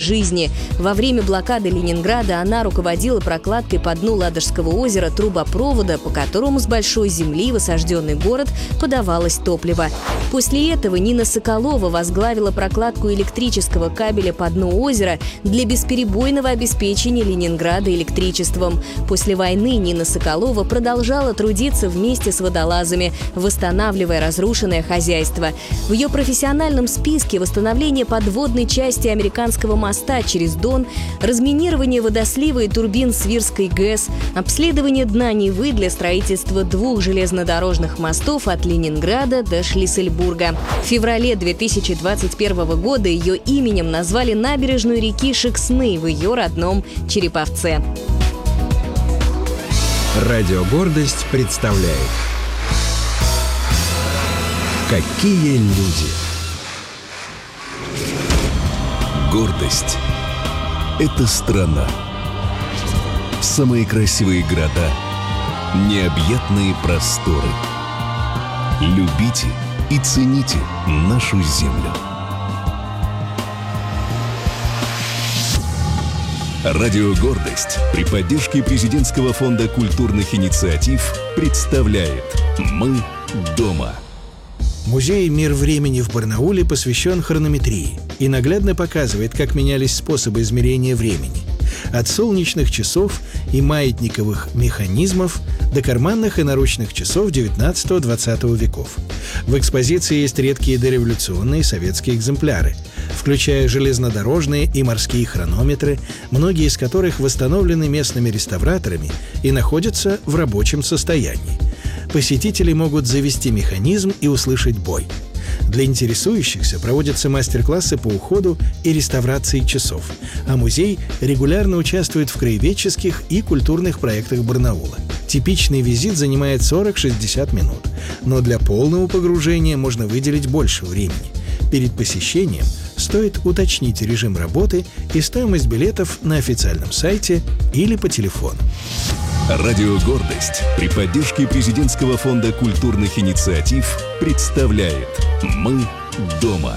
жизни. Во время блокады Ленинграда она руководила прокладкой по дну Ладожского озера трубопровода, по которому с большой земли в осажденный город подавалось топливо. После этого Нина Соколова возглавила прокладку электрического кабеля по дну озера для бесперебойного обеспечения Ленинграда электричеством. После войны Нина Соколова продолжала трудиться вместе с водолазами, восстанавливая разрушенное хозяйство. В ее профессиональном списке восстановление подводной части американского моста через Дон, разминирование водослива и турбин Свирской ГЭС, обследование дна Невы для строительства 2 железнодорожных мостов от Ленинграда до Шлиссельбурга. В феврале 2021 года ее именем назвали набережную реки Шексны в ее родном Череповце. Радио «Гордость» представляет «Какие люди». Гордость – это страна. Самые красивые города, необъятные просторы. Любите и цените нашу землю. Радио «Гордость» при поддержке Президентского фонда культурных инициатив представляет «Мы дома». Музей «Мир времени» в Барнауле посвящен хронометрии и наглядно показывает, как менялись способы измерения времени. От солнечных часов и маятниковых механизмов до карманных и наручных часов XIX-XX веков. В экспозиции есть редкие дореволюционные советские экземпляры, включая железнодорожные и морские хронометры, многие из которых восстановлены местными реставраторами и находятся в рабочем состоянии. Посетители могут завести механизм и услышать бой. Для интересующихся проводятся мастер-классы по уходу и реставрации часов, а музей регулярно участвует в краеведческих и культурных проектах Барнаула. Типичный визит занимает 40-60 минут, но для полного погружения можно выделить больше времени. Перед посещением стоит уточнить режим работы и стоимость билетов на официальном сайте или по телефону. Радио «Гордость» при поддержке Президентского фонда культурных инициатив представляет «Мы дома».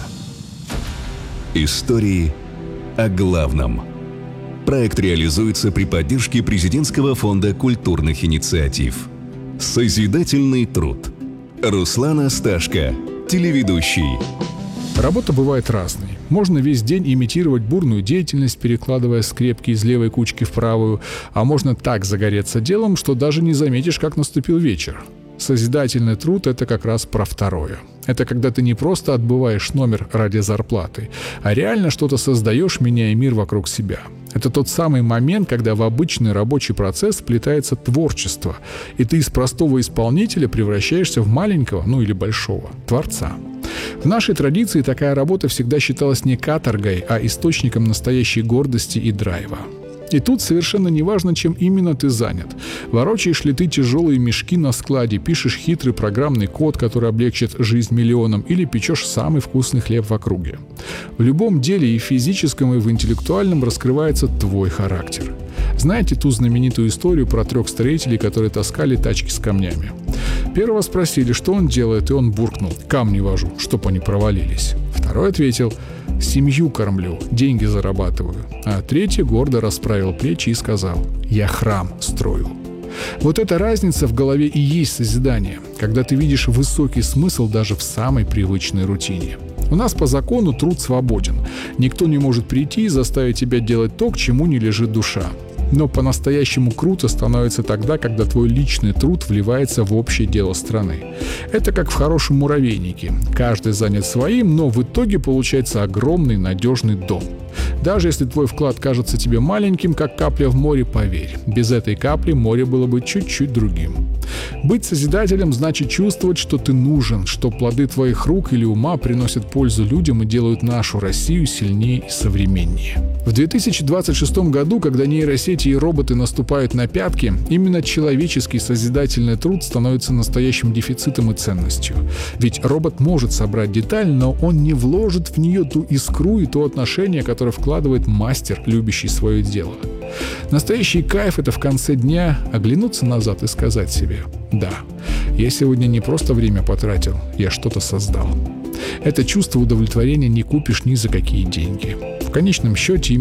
Истории о главном. Проект реализуется при поддержке Президентского фонда культурных инициатив. Созидательный труд. Руслан Асташко, телеведущий. Работа бывает разной. Можно весь день имитировать бурную деятельность, перекладывая скрепки из левой кучки в правую, а можно так загореться делом, что даже не заметишь, как наступил вечер. Созидательный труд – это как раз про второе. Это когда ты не просто отбываешь номер ради зарплаты, а реально что-то создаешь, меняя мир вокруг себя. Это тот самый момент, когда в обычный рабочий процесс вплетается творчество, и ты из простого исполнителя превращаешься в маленького, ну или большого, творца. В нашей традиции такая работа всегда считалась не каторгой, а источником настоящей гордости и драйва. И тут совершенно неважно, чем именно ты занят. Ворочаешь ли ты тяжелые мешки на складе, пишешь хитрый программный код, который облегчит жизнь миллионам, или печешь самый вкусный хлеб в округе. В любом деле, и в физическом, и в интеллектуальном, раскрывается твой характер. Знаете ту знаменитую историю про 3 строителей, которые таскали тачки с камнями? Первого спросили, что он делает, и он буркнул: «Камни вожу, чтоб они провалились». Второй ответил: «Семью кормлю, деньги зарабатываю». А третий гордо расправил плечи и сказал: «Я храм строю». Вот эта разница в голове и есть созидание, когда ты видишь высокий смысл даже в самой привычной рутине. У нас по закону труд свободен. Никто не может прийти и заставить тебя делать то, к чему не лежит душа. Но по-настоящему круто становится тогда, когда твой личный труд вливается в общее дело страны. Это как в хорошем муравейнике. Каждый занят своим, но в итоге получается огромный надежный дом. Даже если твой вклад кажется тебе маленьким, как капля в море, поверь, без этой капли море было бы чуть-чуть другим. Быть созидателем значит чувствовать, что ты нужен, что плоды твоих рук или ума приносят пользу людям и делают нашу Россию сильнее и современнее. В 2026 году, когда нейросети и роботы наступают на пятки, именно человеческий созидательный труд становится настоящим дефицитом и ценностью. Ведь робот может собрать деталь, но он не вложит в нее ту искру и то отношение, которое вкладывает мастер, любящий свое дело. Настоящий кайф — это в конце дня оглянуться назад и сказать себе: «Да, я сегодня не просто время потратил, я что-то создал». Это чувство удовлетворения не купишь ни за какие деньги. В конечном счете